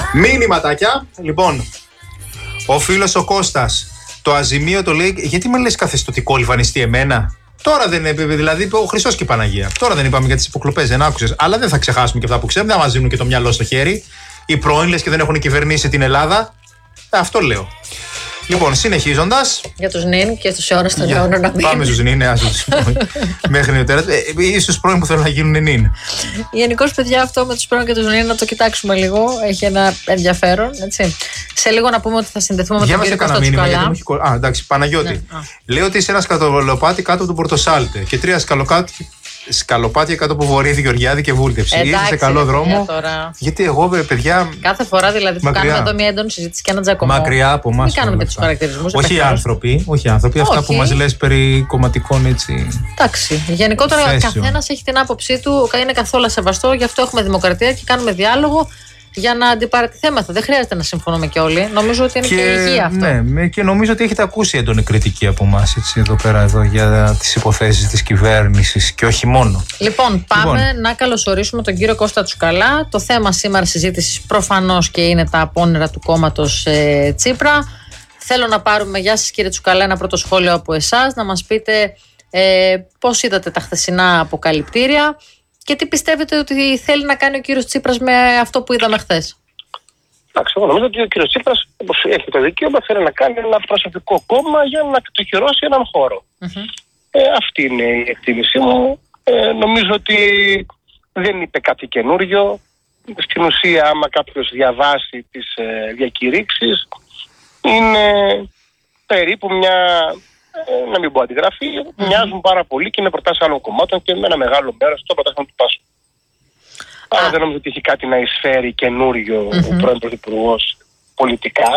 Μήνυματάκια. Λοιπόν, ο φίλος ο Κώστας, το αζημίωτο λέει, γιατί με λες καθεστωτικό λιβανιστή εμένα? Τώρα δεν είναι, δηλαδή ο Χριστός και η Παναγία. Τώρα δεν είπαμε για τις υποκλοπές, δεν άκουσες. Αλλά δεν θα ξεχάσουμε και αυτά που ξέρουμε, δεν μας δίνουν και το μυαλό στο χέρι. Οι πρώην λες και δεν έχουν κυβερνήσει την Ελλάδα. Αυτό λέω. Λοιπόν, συνεχίζοντας. Για τους νυν και στους αιώνας των αιώνων να μην. Πάμε στους νυν, μέχρι τώρα. Ή στους πρώην που θέλουν να γίνουν νυν. Γενικώς, παιδιά, αυτό με τους πρώην και τους νυν να το κοιτάξουμε λίγο. Έχει ένα ενδιαφέρον. Έτσι. Σε λίγο να πούμε ότι θα συνδεθούμε με τον κύριο Κώστα Τσουκαλά. Α, εντάξει, Παναγιώτη. Λέει ότι είσαι ένα σκαλοπάτι κάτω από τον Πορτοσάλτε και 3 σκαλοπάτια κάτω από Βορειάδη, Γεωργιάδη και Βούλτευση. Είσαι σε καλό δρόμο. Γιατί εγώ, παιδιά. Κάθε φορά δηλαδή που κάνουμε εδώ μια έντονη συζήτηση και ένα τζακωμό. Μακριά από εμάς. Μην κάνουμε και τους χαρακτηρισμούς. Όχι οι άνθρωποι, αυτά που μας λες περί κομματικών έτσι. Εντάξει. Γενικότερα ο καθένας έχει την άποψή του, είναι καθόλου σεβαστό, γι' αυτό έχουμε δημοκρατία και κάνουμε διάλογο. Για να αντιπαρατηθέμεθα. Δεν χρειάζεται να συμφωνούμε και όλοι. Νομίζω ότι είναι και υγεία αυτό. Ναι, και νομίζω ότι έχετε ακούσει έντονη κριτική από εμάς εδώ για τις υποθέσεις της κυβέρνησης και όχι μόνο. Λοιπόν, πάμε να καλωσορίσουμε τον κύριο Κώστα Τσουκαλά. Το θέμα σήμερα συζήτησης προφανώς και είναι τα απόνερα του κόμματος Τσίπρα. Θέλω να πάρουμε, γεια σας κύριε Τσουκαλά, ένα πρώτο σχόλιο από εσάς, να μας πείτε πώς είδατε τα χθεσινά αποκαλυπτήρια. Και τι πιστεύετε ότι θέλει να κάνει ο κύριος Τσίπρας με αυτό που είδαμε χθες? Εντάξει, εγώ νομίζω ότι ο κύριος Τσίπρας, όπως έχει το δικαίωμα, θέλει να κάνει ένα προσωπικό κόμμα για να κατοχυρώσει έναν χώρο. Αυτή είναι η εκτίμησή μου. Νομίζω ότι δεν είπε κάτι καινούριο. Στην ουσία, άμα κάποιος διαβάσει τις διακηρύξεις, είναι περίπου μια, να μην πω αντιγραφή, μοιάζουν πάρα πολύ και με προτάσεις άλλων κομμάτων και με ένα μεγάλο μέρος των προτάσεων του Πάσου. Άρα δεν νομίζω ότι έχει κάτι να εισφέρει καινούριο ο πρώην Πρωθυπουργός πολιτικά.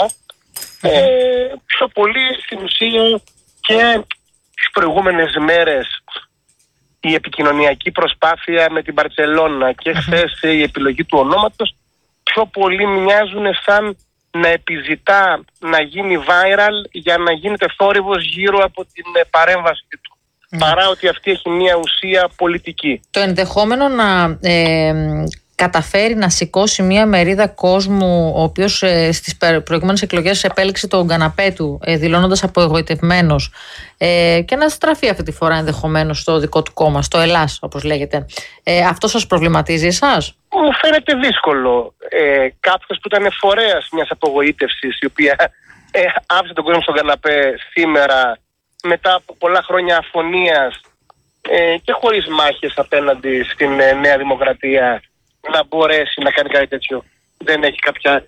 Πιο πολύ στην ουσία και τις προηγούμενες μέρες η επικοινωνιακή προσπάθεια με την Μπαρτσελώνα και χθες η επιλογή του ονόματος πιο πολύ μοιάζουν σαν να επιζητά να γίνει viral για να γίνεται θόρυβος γύρω από την παρέμβαση του. Παρά ότι αυτή έχει μια ουσία πολιτική. Το ενδεχόμενο να καταφέρει να σηκώσει μια μερίδα κόσμου, ο οποίος στις προηγούμενες εκλογές επέλεξε τον καναπέ του, δηλώνοντας απογοητευμένος, και να στραφεί αυτή τη φορά ενδεχομένως στο δικό του κόμμα, στο Ελλάς όπως λέγεται. Αυτό σας προβληματίζει εσάς? Μου φαίνεται δύσκολο. Κάποιος που ήταν φορέας μιας απογοήτευσης, η οποία άφησε τον κόσμο στον καναπέ σήμερα, μετά από πολλά χρόνια αφωνίας και χωρίς μάχες απέναντι στην Νέα Δημοκρατία, να μπορέσει να κάνει κάτι τέτοιο. Δεν έχει κάποια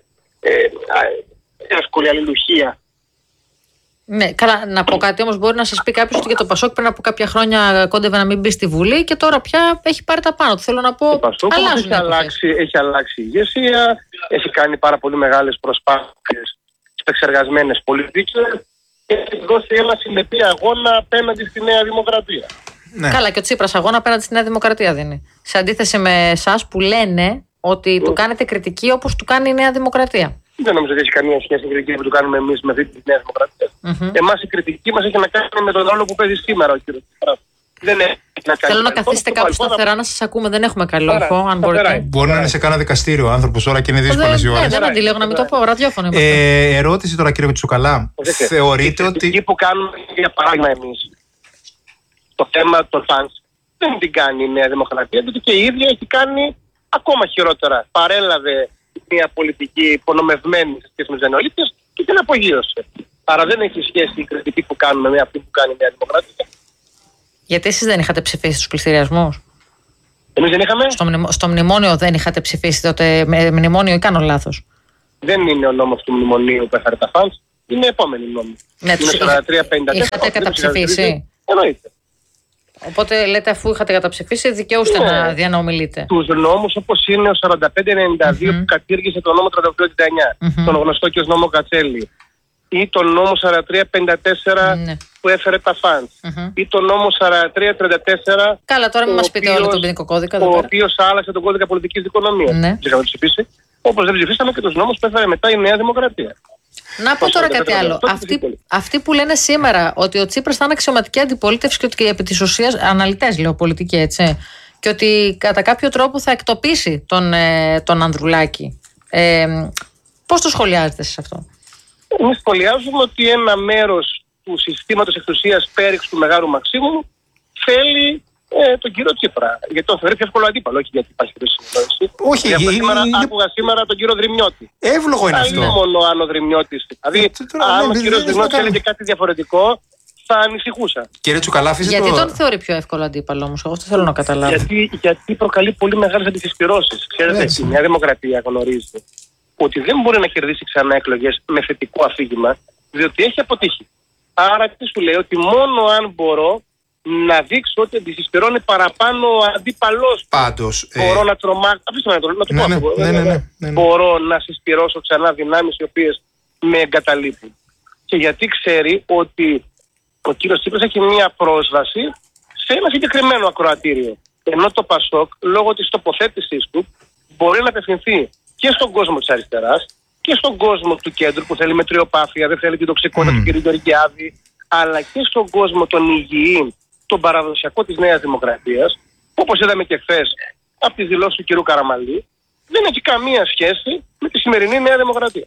εύκολη αλληλουχία. Ναι, καλά, να πω κάτι όμως. Μπορεί να σας πει κάποιος ότι για το Πασόκ πριν από κάποια χρόνια κόντευε να μην μπει στη Βουλή και τώρα πια έχει πάρει τα πάνω του. Θέλω να πω, το Πασόκ έχει αλλάξει η ηγεσία, έχει κάνει πάρα πολύ μεγάλες προσπάθειες επεξεργασμένες πολιτικές και έχει δώσει ένα συνεπή αγώνα απέναντι στη Νέα Δημοκρατία. Ναι. Καλά, και ο Τσίπρας αγώνα απέναντι στη Νέα Δημοκρατία δίνει. Σε αντίθεση με εσάς που λένε ότι του κάνετε κριτική όπως του κάνει η Νέα Δημοκρατία. Δεν νομίζω ότι έχει καμία σχέση η κριτική που του κάνουμε εμείς με αυτή τη Νέα Δημοκρατία. Εμάς η κριτική μας έχει να κάνει με τον ρόλο που παίζει σήμερα ο κ. Τσίπρας. Δεν έχει να κάνει. Θέλω να καθίσετε κάπου σταθερά να σας ακούμε. Δεν έχουμε καλό ήχο, αν μπορείτε. Μπορεί να είναι σε κάνα δικαστήριο ο άνθρωπος ώρα και είναι δύσκολες οι ώρες. Δεν αντιλέγω να μην το πω. Ραδιόφωνο. Ερώτηση τώρα, κύριε Τσουκαλά. Θεωρείτε ότι. Η κριτική που κάνουμε, για παράδειγμα, εμείς, το θέμα των φανς δεν την κάνει η Νέα Δημοκρατία, γιατί και η ίδια έχει κάνει ακόμα χειρότερα. Παρέλαβε μια πολιτική υπονομευμένη σε σχέση με τους νεολίτες και την απογείωσε. Άρα δεν έχει σχέση η κριτική που κάνουμε με αυτή που κάνει η Νέα Δημοκρατία. Γιατί εσείς δεν είχατε ψηφίσει στους πληστηριασμούς? Εμείς δεν είχαμε. Στο μνημόνιο δεν είχατε ψηφίσει τότε μνημόνιο ή κάνω λάθος? Δεν είναι ο νόμος του μνημονίου που έφερε τα φανς, είναι επόμενη νόμη. Ναι, είναι 43-54. Είχατε καταψηφίσει? Εννοείται. Οπότε λέτε, αφού είχατε καταψηφίσει, δικαιούστε να διανοομιλείτε. Τους νόμους όπως είναι ο 4592 που κατήργησε το νόμο 3889, τον γνωστό και ως νόμο Κατσέλη, ή τον νόμο 4354 που έφερε τα φαντς, ή τον νόμο 4334. Καλά, τώρα μην μας πείτε όλο τον ποινικό κώδικα. Ο οποίος άλλαξε τον κώδικα πολιτικής δικονομίας. Δεν είχαμε ψηφίσει. Όπως δεν ψηφίσαμε και τους νόμους που έφερε μετά η Νέα Δημοκρατία. Να πω τώρα κάτι άλλο. Αυτοί που λένε σήμερα ότι ο Τσίπρας θα είναι αξιωματική αντιπολίτευση και ότι επί της ουσίας, αναλυτές λέω, πολιτική έτσι, και ότι κατά κάποιο τρόπο θα εκτοπίσει τον Ανδρουλάκη. Πώς το σχολιάζετε σε αυτό? Εμείς σχολιάζουμε ότι ένα μέρος του συστήματος εξουσίας πέριξ του Μεγάλου Μαξίμου θέλει τον κύριο Τσίπρα. Γιατί τον θεωρεί πιο εύκολο αντίπαλο, όχι γιατί υπάρχει συνεννόηση. Όχι, άκουγα σήμερα τον κύριο Δρυμιώτη. Εύλογο είναι αυτό. Μόνο αν ο Δρυμιώτης. Δηλαδή, αν ο κύριος Δρυμιώτης έλεγε κάτι διαφορετικό, θα ανησυχούσα. Κύριε Τσουκαλάφη, γιατί τον θεωρεί πιο εύκολο αντίπαλο όμως? Εγώ αυτό θέλω να καταλάβω. Γιατί προκαλεί πολύ μεγάλες αντισυσπυρώσεις. Ξέρετε, η Νέα Δημοκρατία γνωρίζει ότι δεν μπορεί να κερδίσει ξανά εκλογές με θετικό αφήγημα, διότι έχει αποτύχει. Άρα τι σου λέει? Ότι μόνο αν μπορώ να δείξω ότι αντισυσπυρώνει παραπάνω ο αντίπαλός. Πάντως. Μπορώ να τρομάξω. Αφήστε με να το πω. Ναι. Μπορώ να συσπυρώσω ξανά δυνάμεις οι οποίες με εγκαταλείπουν. Και γιατί ξέρει ότι ο κύριος Τσίπρας έχει μία πρόσβαση σε ένα συγκεκριμένο ακροατήριο. Ενώ το ΠΑΣΟΚ, λόγω της τοποθέτησής του, μπορεί να απευθυνθεί και στον κόσμο της αριστεράς και στον κόσμο του κέντρου που θέλει μετριοπάθεια, δεν θέλει την τοξικότητα του κ. Γεωργιάδη, αλλά και στον κόσμο των υγιείων, τον παραδοσιακό της Νέας Δημοκρατίας, που όπως είδαμε και χθες από τις δηλώσεις του κ. Καραμαλή, δεν έχει καμία σχέση με τη σημερινή Νέα Δημοκρατία.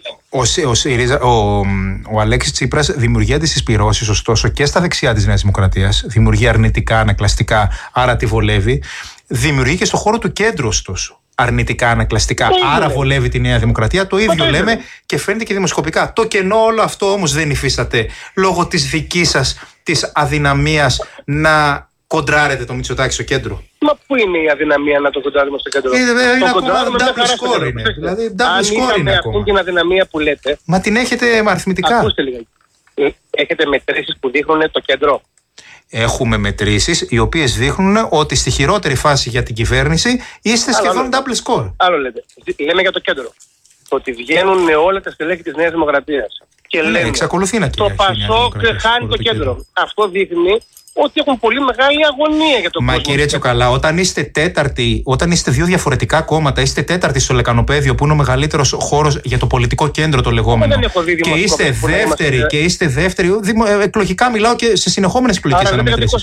Ο Αλέξης Τσίπρας δημιουργεί αντισυσπυρώσεις, ωστόσο, και στα δεξιά της Νέας Δημοκρατίας. Δημιουργεί αρνητικά, ανακλαστικά, άρα τη βολεύει. Δημιουργεί και στο χώρο του κέντρου, ωστόσο, αρνητικά, ανακλαστικά, άρα βολεύει τη Νέα Δημοκρατία. Το ίδιο λέμε και φαίνεται και δημοσκοπικά. Το κενό όλο αυτό όμως δεν υφίσταται λόγω της δικής σας της αδυναμίας να κοντράρετε το Μητσοτάκη στο κέντρο. Μα πού είναι η αδυναμία να το κοντράρουμε στο κέντρο? Είναι ακόμα double score είναι. Δηλαδή double score είναι ακόμα. Αυτή την αδυναμία που λέτε. Μα την έχετε αριθμητικά. Ακούστε λίγο. Έχετε μετρήσεις που δείχνουν το κέντρο? Έχουμε μετρήσεις οι οποίες δείχνουν ότι στη χειρότερη φάση για την κυβέρνηση είστε σχεδόν double score. Άλλο λέτε. Λέμε για το κέντρο. Ότι βγαίνουν όλα τα στελέχη της Νέας Δημοκρατίας και λένε εξακολουθεί να το ΠΑΣΟΚ χάνει το κέντρο. Αυτό δείχνει ότι έχουν πολύ μεγάλη αγωνία για το κόσμο. Μα κύριε Τσουκαλά, όταν είστε δύο διαφορετικά κόμματα, είστε τέταρτη στο Λεκανοπέδιο, που είναι ο μεγαλύτερος χώρος για το πολιτικό κέντρο το λεγόμενο. Και είστε δεύτερη. Εκλογικά μιλάω και σε συνεχόμενες εκλογικές αναμετρήσεις.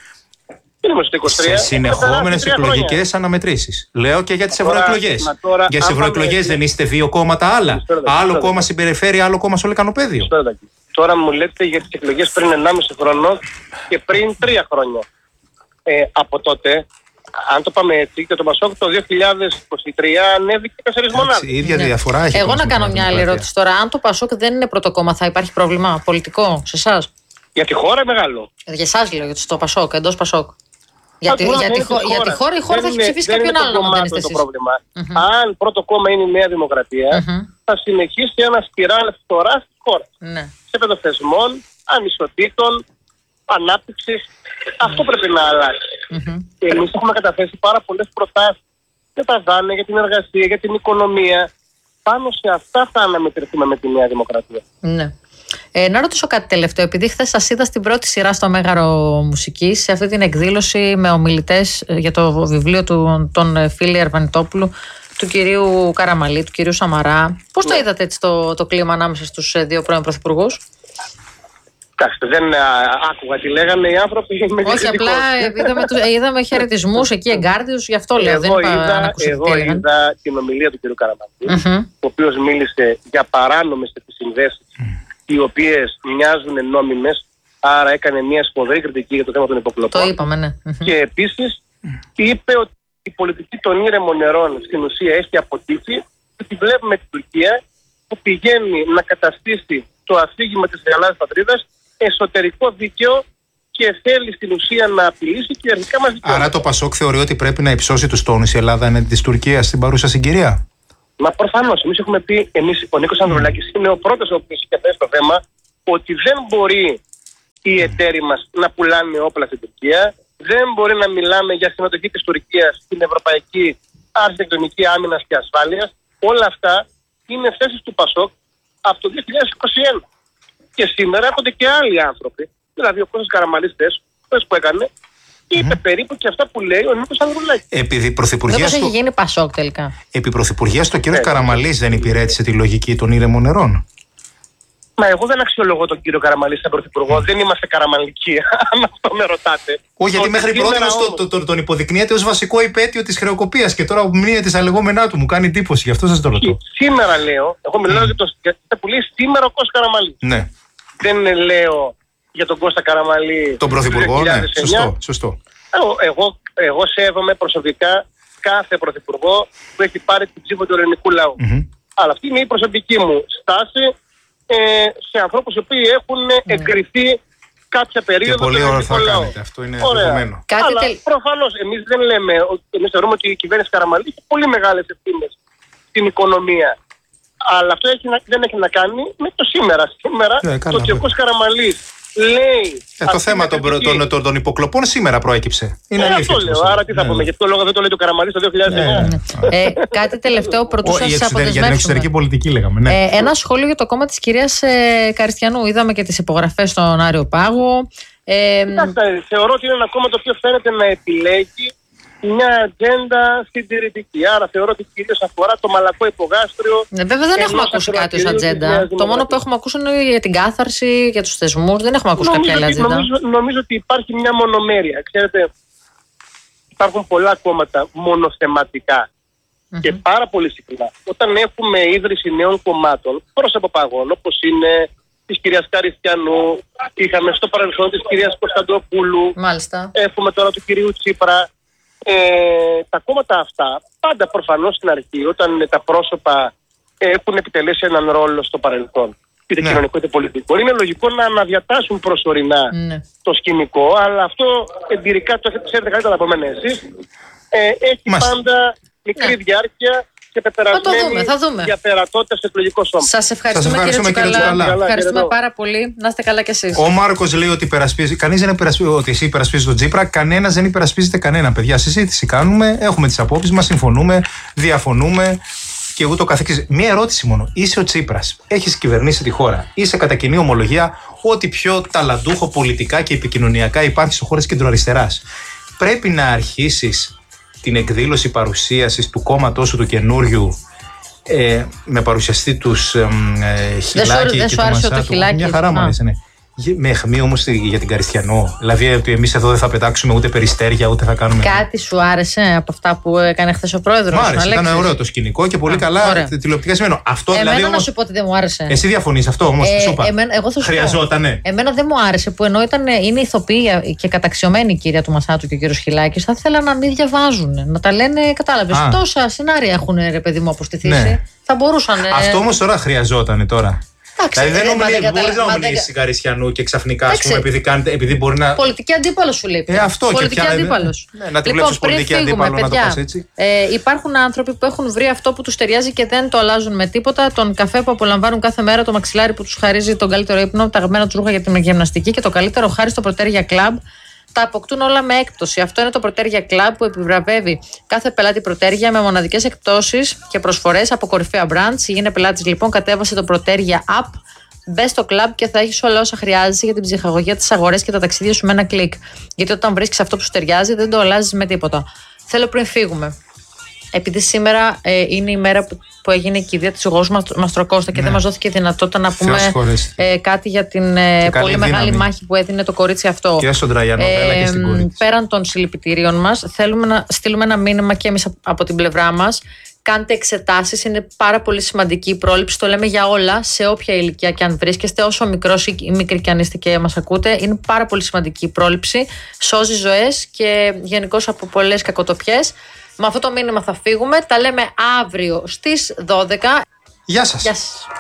Σε συνεχόμενες εκλογικές αναμετρήσεις. Λέω και για τις ευρωεκλογές. Για τις ευρωεκλογές δεν είστε δύο κόμματα άλλα? Άλλο κόμμα στην περιφέρεια, άλλο κόμμα στο Λεκανοπέδιο. Τώρα μου λέτε για τις εκλογές πριν 1,5 χρόνο και πριν 3 χρόνια. Από τότε, αν το πάμε έτσι, και το ΠΑΣΟΚ το 2023 ανέβηκε 4 μονάδες. Η ίδια διαφορά έχει. Εγώ να κάνω μια άλλη ερώτηση τώρα. Αν το ΠΑΣΟΚ δεν είναι πρώτο κόμμα, θα υπάρχει πρόβλημα πολιτικό σε εσάς? Για τη χώρα μεγάλο. Για εσάς λέω, στο ΠΑΣΟΚ, εντός ΠΑΣΟΚ. Για τη χώρα, η χώρα θα έχει ψηφίσει κάποιον άλλον. Δεν είναι το πρόβλημα. Αν πρώτο κόμμα είναι η Νέα Δημοκρατία, θα συνεχίσει ένα σπιράλ φθοράς της χώρας. Σε επίπεδο θεσμών, ανισοτήτων, ανάπτυξης. Αυτό πρέπει να αλλάξει. Και εμείς έχουμε καταθέσει πάρα πολλές προτάσεις για τα δάνεια, για την εργασία, για την οικονομία. Πάνω σε αυτά θα αναμετρηθούμε με τη Νέα Δημοκρατία. Ναι. Να ρωτήσω κάτι τελευταίο, επειδή χθες σας είδα στην πρώτη σειρά στο Μέγαρο Μουσικής, σε αυτή την εκδήλωση με ομιλητές για το βιβλίο των Φίλη Αρβανιτόπουλου, του κυρίου Καραμαλή, του κυρίου Σαμαρά. Πώς το είδατε έτσι το κλίμα ανάμεσα στους δύο πρώην πρωθυπουργούς? Κοιτάξτε, δεν άκουγα τι λέγανε οι άνθρωποι. Όχι, απλά είδαμε χαιρετισμούς εκεί εγκάρδιους, γι' αυτό λέω. Εγώ είδα την ομιλία του κ. Καραμαλή, ο οποίος μίλησε για παράνομες επισυνδέσεις, οι οποίες μοιάζουν νόμιμες, άρα έκανε μια σφοδρή κριτική για το θέμα των υποκλοπών. Το είπαμε, ναι. Και επίσης είπε ότι η πολιτική των ήρεμων νερών στην ουσία έχει αποτύχει, ότι βλέπουμε την Τουρκία που πηγαίνει να καταστήσει το αφήγημα της γαλάζιας πατρίδας εσωτερικό δίκαιο και θέλει στην ουσία να απειλήσει κυριαρχικά μας δικαιώματα. Άρα το ΠΑΣΟΚ θεωρεί ότι πρέπει να υψώσει τους τόνους η Ελλάδα εναντί της Τουρκίας στην παρούσα συγκυρία? Μα προφανώς. Εμείς έχουμε πει, ο Νίκος Ανδρουλάκης είναι ο πρώτος ο οποίος είχε θέσει το θέμα ότι δεν μπορεί οι εταίροι μας να πουλάνε όπλα στην Τουρκία, δεν μπορεί να μιλάμε για συμμετοχή της Τουρκίας στην Ευρωπαϊκή Αρχιτεκτονική Άμυνας και Ασφάλειας. Όλα αυτά είναι θέσεις του ΠΑΣΟΚ από το 2021. Και σήμερα έρχονται και άλλοι άνθρωποι, δηλαδή ο Κώστας Καραμαλής που έκανε, και είπε περίπου και αυτά που λέει ο Νίκος Ανδρουλάκης. Μήπως έχει γίνει ΠΑΣΟΚ τελικά? Επί πρωθυπουργίας το κ. Καραμαλής δεν υπηρέτησε τη λογική των ήρεμων νερών? Μα εγώ δεν αξιολογώ τον κύριο Καραμανλή σαν πρωθυπουργό. Δεν είμαστε καραμανλικοί, αν αυτό με ρωτάτε. Όχι, γιατί μέχρι πρώτη τον υποδεικνύεται ως βασικό υπαίτιο της χρεοκοπίας και τώρα μνήεται στα λεγόμενά του. Μου κάνει εντύπωση, γι' αυτό σας το ρωτώ. Σήμερα λέω, εγώ μιλάω για το που λέει σήμερα ο Κώστας Καραμανλής. Ναι. Δεν λέω για τον Κώστα Καραμανλή. Τον πρωθυπουργό, ναι. Σωστό. Εγώ σέβομαι προσωπικά κάθε πρωθυπουργό που έχει πάρει την ψήφο του ελληνικού λαού. Αλλά αυτή είναι η προσωπική μου στάση σε ανθρώπους οι οποίοι έχουν εγκριθεί κάποια περίοδο. Και πολύ ωραία θα κάνετε. Αυτό είναι δεδομένο. Αλλά προφανώς εμείς δεν λέμε, εμείς θεωρούμε ότι η κυβέρνηση Καραμανλή έχει πολύ μεγάλες ευθύνες στην οικονομία. Αλλά αυτό δεν έχει να κάνει με το σήμερα. Σήμερα το ότι ο Κώστας Καραμανλής λέει. Το θέμα των υποκλοπών σήμερα προέκυψε. Είναι αλήθεια. Αυτό λέω. Άρα τι θα πούμε, γιατί το λόγο δεν το λέει το Καραμανλής το 2009. Κάτι τελευταίο πρωτού σας αποδεσμεύσουμε. Για την εξωτερική πολιτική λέγαμε. Ένα σχόλιο για το κόμμα της κυρίας Καριστιανού. Είδαμε και τις υπογραφές στον Άριο Πάγο. Θεωρώ ότι είναι ένα κόμμα το οποίο φαίνεται να επιλέγει μια ατζέντα συντηρητική. Άρα θεωρώ ότι κυρίως αφορά το μαλακό υπογάστριο. Βέβαια δεν έχουμε ακούσει κάτι ως ατζέντα. Το μόνο που έχουμε ακούσει είναι για την κάθαρση, για τους θεσμούς. Δεν έχουμε ακούσει κάποια άλλη ατζέντα. Νομίζω ότι υπάρχει μια μονομέρεια. Ξέρετε, υπάρχουν πολλά κόμματα μονοθεματικά. Και πάρα πολύ συχνά, όταν έχουμε ίδρυση νέων κομμάτων προς αποπαγών, όπως είναι της κυρίας Καριστιανού, είχαμε στο παρελθόν της κυρίας Κωνσταντοπούλου, έχουμε τώρα του κυρίου Τσίπρα. Τα κόμματα αυτά πάντα προφανώς στην αρχή, όταν τα πρόσωπα έχουν επιτελέσει έναν ρόλο στο παρελθόν, είτε κοινωνικό είτε πολιτικό, είναι λογικό να αναδιατάσσουν προσωρινά το σκηνικό, αλλά αυτό εμπειρικά το ξέρετε καλύτερα από μένα εσείς, έχει πάντα μικρή διάρκεια και πεπερασμένη για περατότητα στο εκλογικό σώμα. Σας ευχαριστούμε κύριε Τσουκαλά. Ευχαριστούμε πάρα πολύ. Να είστε καλά κι εσείς. Ο Μάρκος λέει ότι κανείς δεν υπερασπίζει, ότι εσύ υπερασπίζεις τον Τσίπρα, κανένας δεν υπερασπίζεται κανέναν. Παιδιά, συζήτηση κάνουμε, έχουμε τις απόψεις μας, συμφωνούμε, διαφωνούμε και ούτω καθεξής. Μία ερώτηση μόνο. Είσαι ο Τσίπρας, έχεις κυβερνήσει τη χώρα, είσαι κατά κοινή ομολογία ό,τι πιο ταλαντούχο πολιτικά και επικοινωνιακά υπάρχει σε χώρες κεντροαριστεράς. Πρέπει να αρχίσεις την εκδήλωση παρουσίασης του κόμματός σου του καινούριου με παρουσιαστή τους Χιλάκη και του Μασάτου. Μια χαρά μου άρεσε, ναι. Με αιχμή όμως για την Καριστιανό. Δηλαδή ότι εμείς εδώ δεν θα πετάξουμε ούτε περιστέρια ούτε θα κάνουμε. Κάτι σου άρεσε από αυτά που έκανε χθες ο πρόεδρος? Μου άρεσε, ήταν ωραίο το σκηνικό και πολύ καλά τηλεοπτικά σημαίνω. Εμένα δηλαδή, να σου πω ότι δεν μου άρεσε. Εσύ διαφωνείς αυτό όμως που σου είπα? Εγώ θα σου χρειαζότανε. Εμένα δεν μου άρεσε που ενώ είναι ηθοποιοί και καταξιωμένοι η κυρία του Μασάτου και ο κύριος Χιλάκης, θα ήθελα να μην διαβάζουν. Να τα λένε, κατάλαβες. Τόσα σενάρια έχουν ρε παιδί μου αποστηθήσει. Θα μπορούσαν. Αυτό όμως τώρα χρειαζότανε τώρα. Δηλαδή δεν μπορείς να ομιλήσεις Καριστιανού και ξαφνικά επειδή μπορεί να. Πολιτική αντίπαλος σου λέει. Αυτό πολιτική και αντίπαλος. Να τη βλέπεις πολιτική αντίπαλο, να το πας έτσι. Υπάρχουν άνθρωποι που έχουν βρει αυτό που τους ταιριάζει και δεν το αλλάζουν με τίποτα. Τον καφέ που απολαμβάνουν κάθε μέρα, το μαξιλάρι που τους χαρίζει τον καλύτερο ύπνο, τα αγαπημένα τους ρούχα για την γυμναστική και το καλύτερο χάρη στο Προτέρια Club. Τα αποκτούν όλα με έκπτωση. Αυτό είναι το Προτέρια Club που επιβραβεύει κάθε πελάτη Προτέρια με μοναδικές εκπτώσεις και προσφορές από κορυφαία brands. Γίνε πελάτης λοιπόν, κατέβασε το Προτέρια App, μπε στο club και θα έχεις όλα όσα χρειάζεσαι για την ψυχαγωγία της αγορές και τα ταξίδια σου με ένα κλικ. Γιατί όταν βρίσκεις αυτό που σου ταιριάζει, δεν το αλλάζεις με τίποτα. Θέλω πριν φύγουμε. Επειδή σήμερα είναι η μέρα που έγινε η κηδεία της Γος Μαστροκώστα και δεν μας δόθηκε η δυνατότητα να πούμε κάτι για την πολύ μεγάλη μάχη που έδινε το κορίτσι αυτό. Και στον Τραγιανό, και στην κορίτσι. Πέραν των συλληπιτήριων μας, θέλουμε να στείλουμε ένα μήνυμα και εμείς από την πλευρά μας. Κάντε εξετάσεις, είναι πάρα πολύ σημαντική η πρόληψη. Το λέμε για όλα, σε όποια ηλικία και αν βρίσκεστε, όσο μικρός ή μικρή και αν είστε και μας ακούτε. Είναι πάρα πολύ σημαντική η πρόληψη. Σώζει ζωές και γενικώς από πολλές κακοτοπιές. Με αυτό το μήνυμα θα φύγουμε. Τα λέμε αύριο στις 12. Γεια σας. Γεια σας.